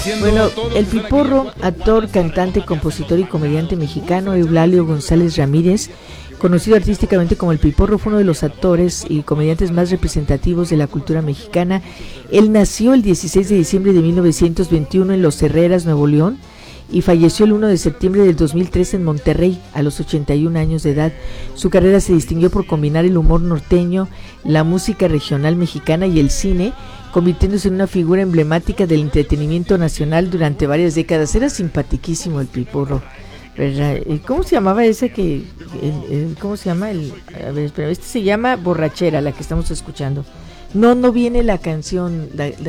Bueno, el Piporro, actor, cantante, compositor y comediante mexicano Eulalio González Ramírez, conocido artísticamente como el Piporro, fue uno de los actores y comediantes más representativos de la cultura mexicana. Él nació el 16 de diciembre de 1921 en Los Herreras, Nuevo León, y falleció el 1 de septiembre del 2003 en Monterrey a los 81 años de edad. Su carrera se distinguió por combinar el humor norteño, la música regional mexicana y el cine, convirtiéndose en una figura emblemática del entretenimiento nacional durante varias décadas. Era simpaticísimo el Piporro, ¿verdad? ¿Cómo se llamaba ese que... ¿cómo se llama? A ver, espera, este se llama Borrachera, la que estamos escuchando. No viene la canción,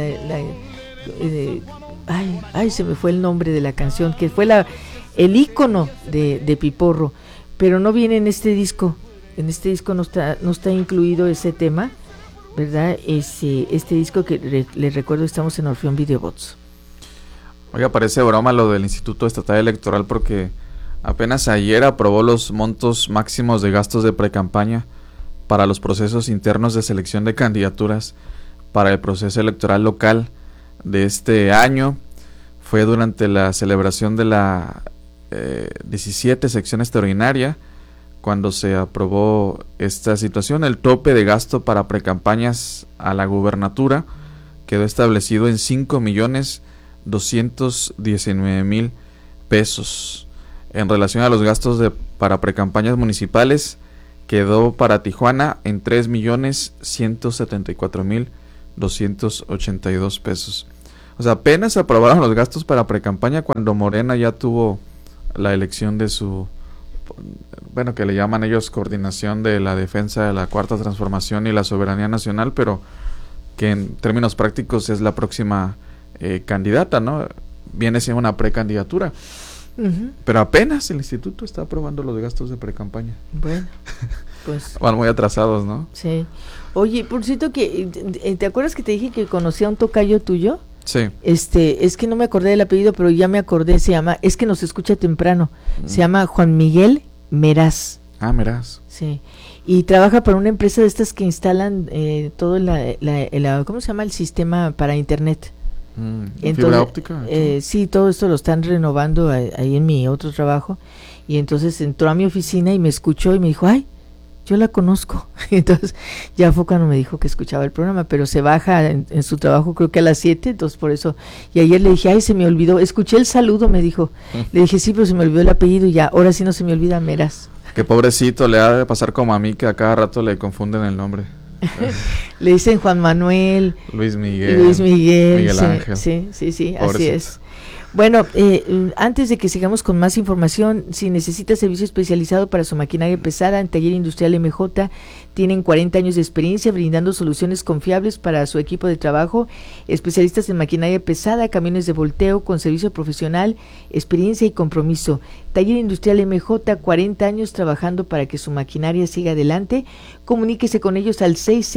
ay, se me fue el nombre de la canción, que fue el ícono de Piporro, pero no viene en este disco. En este disco no está incluido ese tema, ¿verdad? Este disco que les recuerdo, estamos en Orfeón Videobots. Oiga, parece broma lo del Instituto Estatal Electoral, porque apenas ayer aprobó los montos máximos de gastos de precampaña para los procesos internos de selección de candidaturas para el proceso electoral local de este año. Fue durante la celebración de la 17 sección extraordinaria cuando se aprobó esta situación. El tope de gasto para precampañas a la gubernatura quedó establecido en 5,219,000 pesos. En relación a los gastos para precampañas municipales, quedó para Tijuana en 3,174,282 pesos. O sea, apenas aprobaron los gastos para precampaña cuando Morena ya tuvo la elección de su, bueno, que le llaman ellos coordinación de la defensa de la Cuarta Transformación y la soberanía nacional, pero que en términos prácticos es la próxima candidata, ¿no? Viene siendo una precandidatura. Uh-huh. Pero apenas el instituto está aprobando los gastos de precampaña. Bueno, pues van muy atrasados, ¿no? Sí. Oye, por cierto que ¿te acuerdas que te dije que conocía a un tocayo tuyo? Sí. Es que no me acordé del apellido, pero ya me acordé, es que nos escucha temprano. Se llama Juan Miguel Meraz. Ah, Meraz. Sí. Y trabaja para una empresa de estas que instalan todo ¿cómo se llama? El sistema para internet. Entonces, ¿fibra óptica? Sí, todo esto lo están renovando ahí en mi otro trabajo. Y entonces entró a mi oficina y me escuchó y me dijo, ay, yo la conozco. Entonces ya fue cuando me dijo que escuchaba el programa, pero se baja en su trabajo creo que a las 7, entonces por eso. Y ayer le dije, ay, se me olvidó, escuché el saludo, me dijo. Le dije, sí, pero se me olvidó el apellido y ya, ahora sí no se me olvida Meraz. Qué pobrecito, le ha de pasar como a mí, que a cada rato le confunden el nombre. Le dicen Juan Manuel, Luis Miguel, Miguel sí, Ángel. Sí, así es. Bueno, antes de que sigamos con más información, si necesita servicio especializado para su maquinaria pesada, en Taller Industrial MJ tienen 40 años de experiencia brindando soluciones confiables para su equipo de trabajo, especialistas en maquinaria pesada, camiones de volteo con servicio profesional, experiencia y compromiso. Taller Industrial MJ, 40 años trabajando para que su maquinaria siga adelante. Comuníquese con ellos al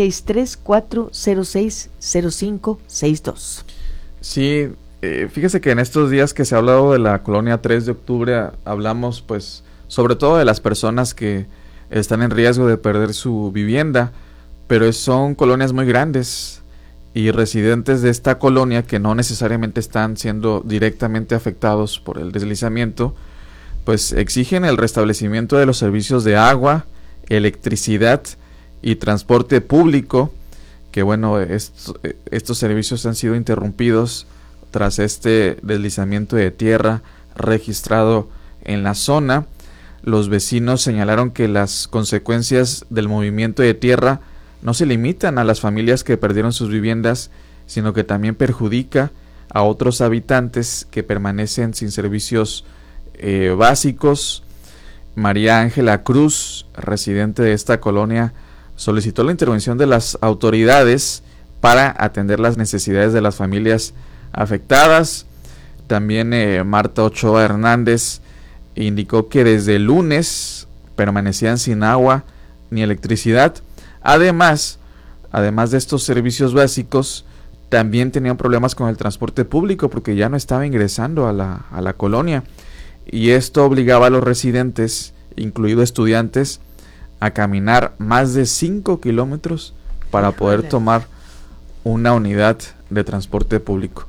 663-406-0562. Sí. Fíjese que en estos días que se ha hablado de la colonia 3 de octubre, hablamos pues sobre todo de las personas que están en riesgo de perder su vivienda, pero son colonias muy grandes y residentes de esta colonia que no necesariamente están siendo directamente afectados por el deslizamiento, pues exigen el restablecimiento de los servicios de agua, electricidad y transporte público, que bueno, estos servicios han sido interrumpidos tras este deslizamiento de tierra registrado en la zona. Los vecinos señalaron que las consecuencias del movimiento de tierra no se limitan a las familias que perdieron sus viviendas, sino que también perjudica a otros habitantes que permanecen sin servicios básicos. María Ángela Cruz, residente de esta colonia, solicitó la intervención de las autoridades para atender las necesidades de las familias afectadas. También Marta Ochoa Hernández indicó que desde el lunes permanecían sin agua ni electricidad. Además de estos servicios básicos, también tenían problemas con el transporte público porque ya no estaba ingresando a la colonia, y esto obligaba a los residentes, incluidos estudiantes, a caminar más de 5 kilómetros para poder tomar una unidad de transporte público.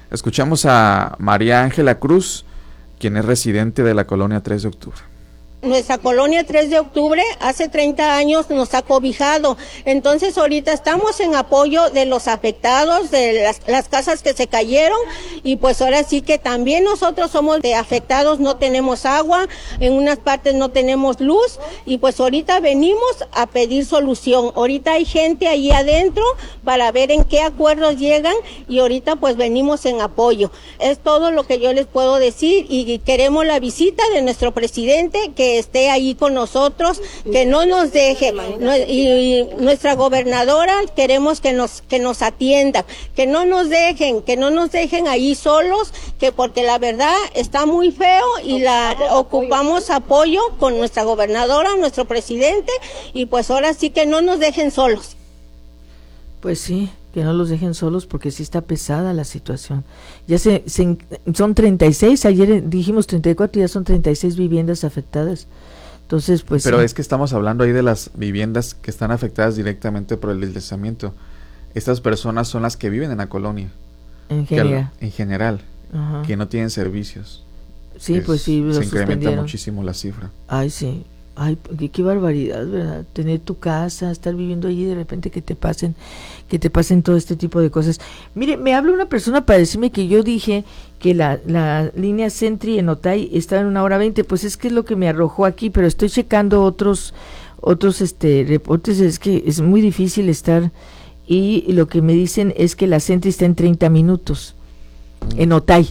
Escuchamos a María Ángela Cruz, quien es residente de la colonia 3 de octubre. Nuestra colonia 3 de octubre hace 30 años nos ha cobijado, entonces ahorita estamos en apoyo de los afectados, de las casas que se cayeron, y pues ahora sí que también nosotros somos de afectados, no tenemos agua, en unas partes no tenemos luz, y pues ahorita venimos a pedir solución. Ahorita hay gente ahí adentro para ver en qué acuerdos llegan, y ahorita pues venimos en apoyo. Es todo lo que yo les puedo decir, y queremos la visita de nuestro presidente, que esté ahí con nosotros, que no nos deje, y nuestra gobernadora queremos que nos atienda, que no nos dejen ahí solos, que porque la verdad está muy feo y ocupamos apoyo con nuestra gobernadora, nuestro presidente, y pues ahora sí que no nos dejen solos. Pues sí, que no los dejen solos porque sí está pesada la situación. Ya son 36, ayer dijimos 34, ya son 36 viviendas afectadas. Entonces, pues pero sí. Es que estamos hablando ahí de las viviendas que están afectadas directamente por el deslizamiento. Estas personas son las que viven en la colonia. En general. En general, ajá, que no tienen servicios. Sí, pues sí, se incrementa muchísimo la cifra. Ay, sí. Ay, qué barbaridad, ¿verdad? Tener tu casa, estar viviendo allí y de repente que te pasen todo este tipo de cosas. Mire, me habla una persona para decirme que yo dije que la línea Sentry en Otay estaba en 1:20, pues es que es lo que me arrojó aquí, pero estoy checando otros reportes, es que es muy difícil estar, y lo que me dicen es que la Sentry está en 30 minutos, en Otay.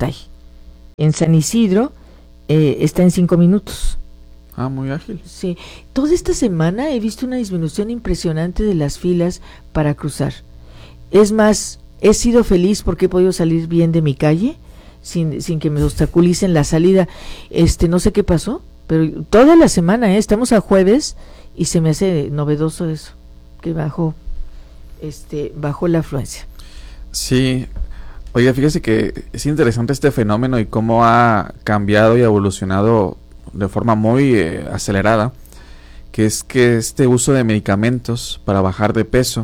En San Isidro está en 5 minutos. Ah, muy ágil. Sí, toda esta semana he visto una disminución impresionante de las filas para cruzar. Es más, he sido feliz porque he podido salir bien de mi calle sin que me obstaculicen la salida. No sé qué pasó, pero toda la semana, estamos a jueves y se me hace novedoso eso, que bajó la afluencia. Sí. Oiga, fíjese que es interesante este fenómeno y cómo ha cambiado y evolucionado de forma muy acelerada, que es que este uso de medicamentos para bajar de peso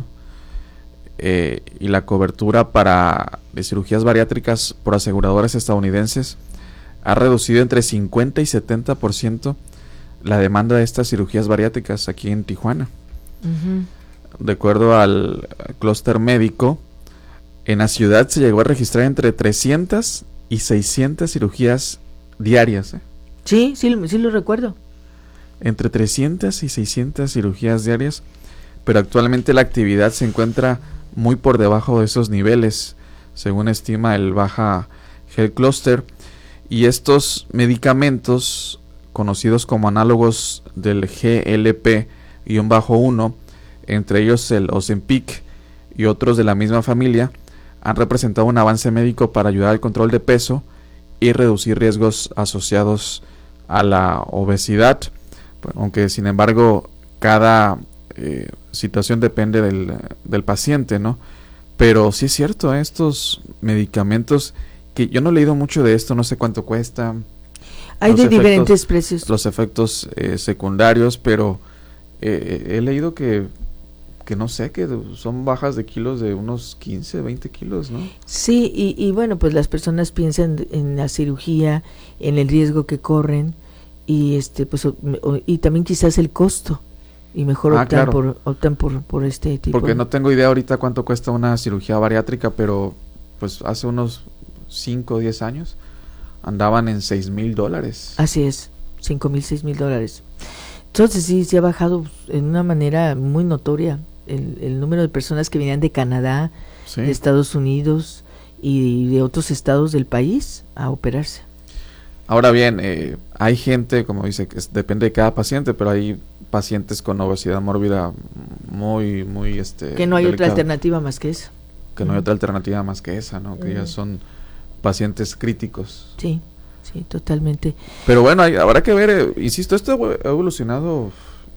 y la cobertura de cirugías bariátricas por aseguradoras estadounidenses ha reducido entre 50 y 70% la demanda de estas cirugías bariátricas aquí en Tijuana. Uh-huh. De acuerdo al clúster médico, en la ciudad se llegó a registrar entre 300 y 600 cirugías diarias. Sí lo recuerdo. Entre 300 y 600 cirugías diarias, pero actualmente la actividad se encuentra muy por debajo de esos niveles, según estima el Baja Health Cluster, y estos medicamentos, conocidos como análogos del GLP-1, entre ellos el Ozempic y otros de la misma familia, han representado un avance médico para ayudar al control de peso y reducir riesgos asociados a la obesidad, aunque sin embargo cada situación depende del paciente, ¿no? Pero sí es cierto, estos medicamentos, que yo no he leído mucho de esto, no sé cuánto cuesta. Hay de diferentes precios. Los efectos secundarios, pero he leído que no sé, que son bajas de kilos de unos 15, 20 kilos, ¿no? Sí, y bueno, pues las personas piensan en la cirugía, en el riesgo que corren, y y también quizás el costo, y mejor optan por este tipo. Porque no tengo idea ahorita cuánto cuesta una cirugía bariátrica, pero pues hace unos 5 o 10 años andaban en $6,000. Así es, $5,000, $6,000. Entonces sí ha bajado en una manera muy notoria el número de personas que venían de Canadá, sí, de Estados Unidos y de otros estados del país a operarse. Ahora bien, hay gente, como dice, que depende de cada paciente, pero hay pacientes con obesidad mórbida muy que no hay otra alternativa más que esa. Que no hay otra alternativa más que esa, ¿no? Que ya son pacientes críticos. Sí, totalmente. Pero bueno, habrá que ver, insisto, esto ha evolucionado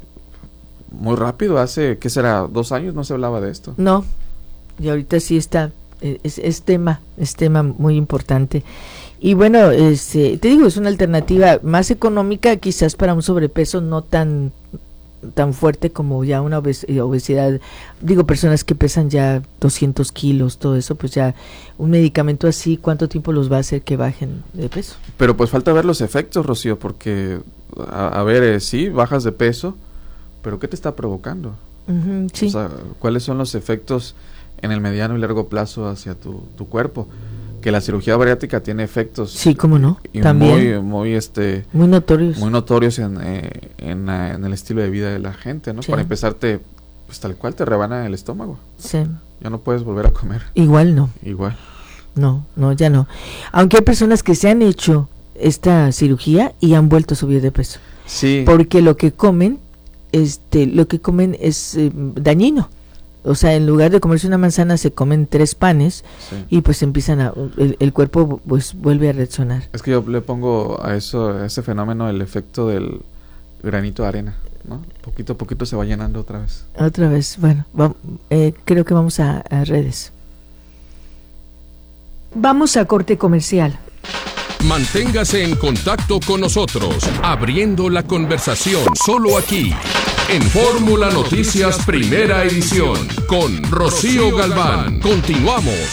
muy rápido. Hace, ¿qué será? 2 años no se hablaba de esto. No, y ahorita sí está, es tema muy importante. Y bueno, te digo, es una alternativa más económica, quizás para un sobrepeso no tan tan fuerte como ya una obesidad, digo, personas que pesan ya 200 kilos, todo eso, pues ya un medicamento así, ¿cuánto tiempo los va a hacer que bajen de peso? Pero pues falta ver los efectos, Rocío, porque, a ver, sí, bajas de peso, pero ¿qué te está provocando? Sí. O sea, ¿cuáles son los efectos en el mediano y largo plazo hacia tu cuerpo? Que la cirugía bariátrica tiene efectos. Sí, cómo no, y también. Muy notorios. Muy notorios en el estilo de vida de la gente, ¿no? Sí. Para empezar, pues tal cual te rebana el estómago. Sí. Ya no puedes volver a comer. Igual no. Igual. No, ya no. Aunque hay personas que se han hecho esta cirugía y han vuelto a subir de peso. Sí. Porque lo que comen es dañino. O sea, en lugar de comerse una manzana se comen 3 panes, sí. Y pues empiezan el cuerpo pues vuelve a reaccionar. Es que yo le pongo a ese fenómeno el efecto del granito de arena, ¿no? Poquito a poquito se va llenando otra vez. Bueno, creo que vamos a redes. Vamos a corte comercial. Manténgase en contacto con nosotros, abriendo la conversación solo aquí, en Fórmula Noticias Primera Edición, con Rocío Galván. Continuamos.